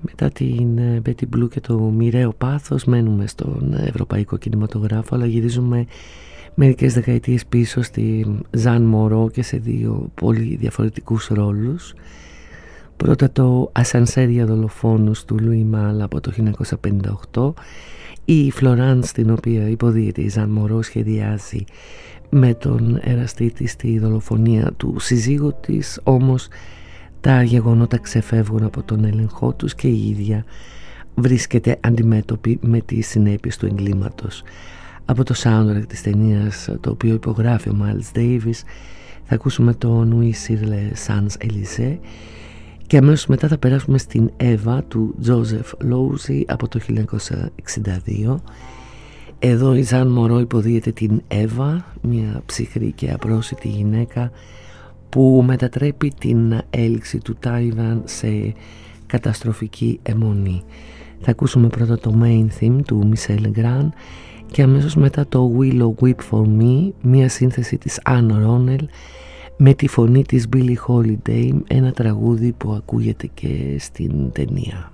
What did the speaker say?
Μετά την Betty Blue και το μοιραίο πάθος μένουμε στον ευρωπαϊκό κινηματογράφο, αλλά γυρίζουμε μερικές δεκαετίες πίσω στη Ζαν Μορό και σε δύο πολύ διαφορετικούς ρόλους. Πρώτα το Ασανσέρ για δολοφόνους του Λουί Μάλ από το 1958. Η Φλωράνς, την οποία υποδίεται η Ζαν Μορό, σχεδιάζει με τον εραστή της τη δολοφονία του συζύγου της, όμως τα γεγονότα ξεφεύγουν από τον έλεγχό τους και η ίδια βρίσκεται αντιμέτωπη με τις συνέπειες του εγκλήματος. Από το soundtrack της ταινίας, το οποίο υπογράφει ο Miles Davis, θα ακούσουμε το Nuit sur les Champs-Élysées και αμέσως μετά θα περάσουμε στην Εύα του Joseph Losey από το 1962. Εδώ η Ζαν Μορό υποδίεται την Εύα, μια ψυχρή και απρόσιτη γυναίκα που μετατρέπει την έλξη του Τάιβαν σε καταστροφική αιμονή. Θα ακούσουμε πρώτα το main theme του Michel Legrand και αμέσως μετά το Willow Weep for Me, μια σύνθεση της Anne Ronell με τη φωνή της Billie Holiday, ένα τραγούδι που ακούγεται και στην ταινία.